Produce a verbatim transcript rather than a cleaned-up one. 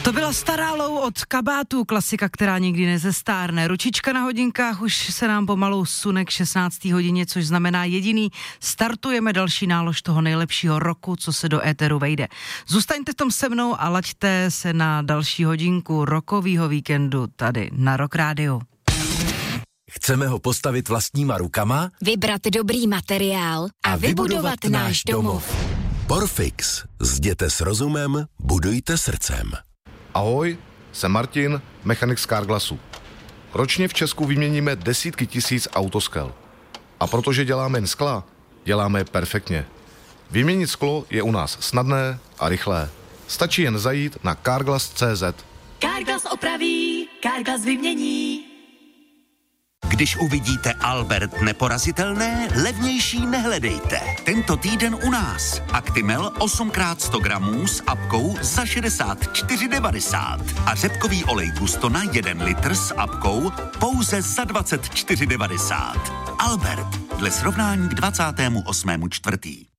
To byla stará lou od kabátů, klasika, která nikdy nezestárne. Ručička na hodinkách už se nám pomalu sune k šestnácté hodině, což znamená jediný, startujeme další nálož toho nejlepšího roku, co se do éteru vejde. Zůstaňte v tom se mnou a laďte se na další hodinku rokovýho víkendu tady na Rock Rádiu. Chceme ho postavit vlastníma rukama, vybrat dobrý materiál a, a vybudovat, vybudovat náš domov. Porfix. Zděte s rozumem, budujte srdcem. Ahoj, jsem Martin, mechanik z Carglassu. Ročně v Česku vyměníme desítky tisíc autoskel. A protože děláme jen skla, děláme je perfektně. Vyměnit sklo je u nás snadné a rychlé. Stačí jen zajít na carglass tečka cé zet. Carglass opraví, Carglass vymění. Když uvidíte Albert neporazitelné, levnější nehledejte. Tento týden u nás. Actimel osm krát sto gramů s apkou za šedesát čtyři devadesát. A řepkový olej Gusto na jeden litr s apkou pouze za dvacet čtyři devadesát. Albert, dle srovnání k dvacátému osmému čtvrtý